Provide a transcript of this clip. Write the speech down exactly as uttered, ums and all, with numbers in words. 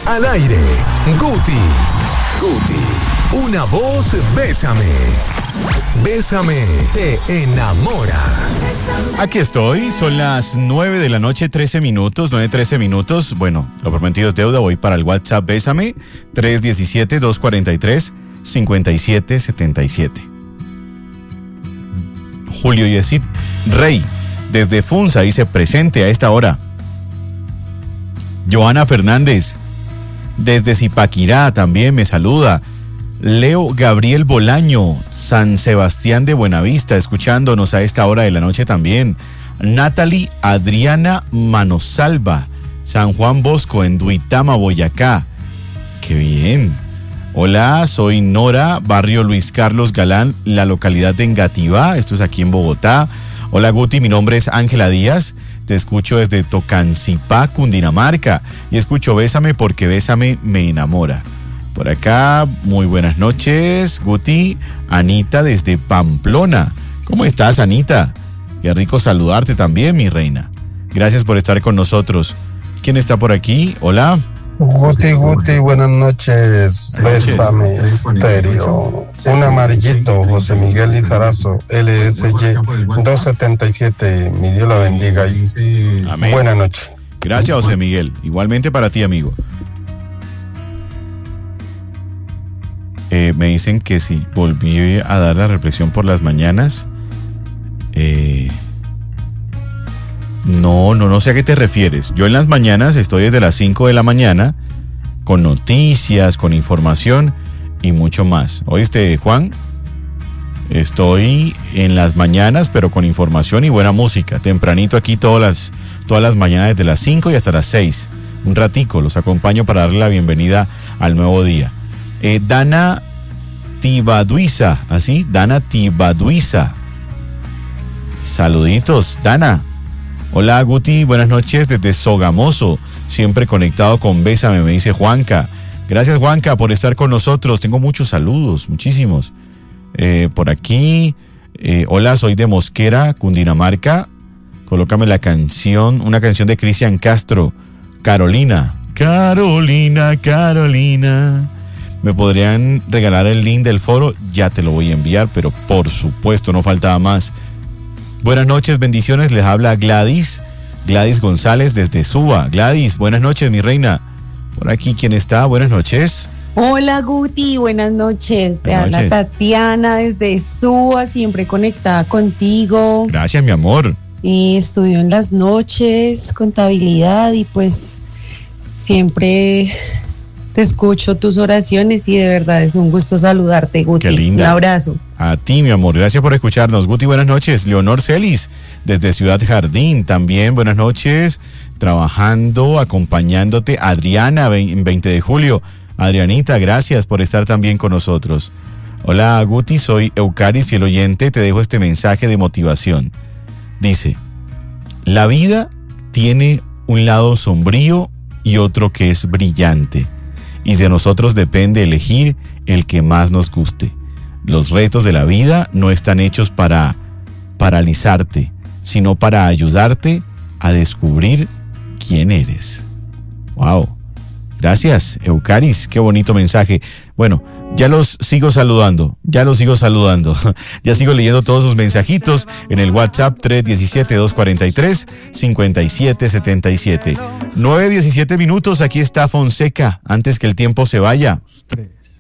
Al aire, Guti. Guti. Una voz, bésame. Bésame, te enamora. Aquí estoy, son las nueve de la noche, trece minutos, nueve, trece minutos. Bueno, lo prometido es deuda, voy para el WhatsApp Bésame, tres uno siete, dos cuatro tres, cinco siete siete siete. Julio Yesid Rey, desde Funza, dice presente a esta hora. Joana Fernández, desde Zipaquirá también me saluda. Leo Gabriel Bolaño, San Sebastián de Buenavista, escuchándonos a esta hora de la noche también. Natalie Adriana Manosalva, San Juan Bosco, en Duitama, Boyacá. ¡Qué bien! Hola, soy Nora, barrio Luis Carlos Galán, la localidad de Engativá, esto es aquí en Bogotá. Hola Guti, mi nombre es Ángela Díaz, te escucho desde Tocancipá, Cundinamarca, y escucho Bésame porque Bésame me enamora. Por acá, muy buenas noches, Guti. Anita desde Pamplona. ¿Cómo estás, Anita? Qué rico saludarte también, mi reina. Gracias por estar con nosotros. ¿Quién está por aquí? Hola. Guti, Guti, buenas noches. Bésame, estéreo. Un amarillito, José Miguel Lizarazo, L S Y dos setenta y siete. Mi Dios la bendiga. Y amén. Buenas noches. Gracias, José Miguel. Igualmente para ti, amigo. Eh, me dicen que si volví a dar la reflexión por las mañanas. Eh, no, no, no sé a qué te refieres. Yo en las mañanas estoy desde las cinco de la mañana con noticias, con información y mucho más. ¿Oíste, Juan? Estoy en las mañanas, pero con información y buena música. Tempranito aquí todas las, todas las mañanas desde las cinco y hasta las seis. Un ratico, los acompaño para darle la bienvenida al nuevo día. Eh, Dana Tibaduiza, ¿así? Dana Tibaduiza. Saluditos, Dana. Hola, Guti, buenas noches desde Sogamoso, siempre conectado con Bésame, me dice Juanca. Gracias, Juanca, por estar con nosotros. Tengo muchos saludos, muchísimos. Eh, por aquí, eh, hola, soy de Mosquera, Cundinamarca. Colócame la canción, una canción de Cristian Castro, Carolina. Carolina, Carolina. ¿Me podrían regalar el link del foro? Ya te lo voy a enviar, pero por supuesto, no faltaba más. Buenas noches, bendiciones, les habla Gladys, Gladys González desde Suba. Gladys, buenas noches, mi reina. Por aquí, ¿quién está? Buenas noches. Hola, Guti, buenas noches. Te Buenas habla noches. Tatiana desde Suba, siempre conectada contigo. Gracias, mi amor. Eh, estudio en las noches, contabilidad y pues siempre te escucho tus oraciones y de verdad es un gusto saludarte, Guti. Qué linda. Un abrazo. A ti, mi amor, gracias por escucharnos. Guti, buenas noches. Leonor Celis, desde Ciudad Jardín, también buenas noches. Trabajando, acompañándote. Adriana, en veinte de julio. Adrianita, gracias por estar también con nosotros. Hola, Guti, soy Eucaris, fiel oyente. Te dejo este mensaje de motivación. Dice, la vida tiene un lado sombrío y otro que es brillante. Y de nosotros depende elegir el que más nos guste. Los retos de la vida no están hechos para paralizarte, sino para ayudarte a descubrir quién eres. ¡Wow! Gracias, Eucaris, qué bonito mensaje. Bueno, ya los sigo saludando, ya los sigo saludando. Ya sigo leyendo todos sus mensajitos en el WhatsApp tres uno siete, dos cuatro tres, cinco siete siete siete. nueve diecisiete minutos, aquí está Fonseca, antes que el tiempo se vaya.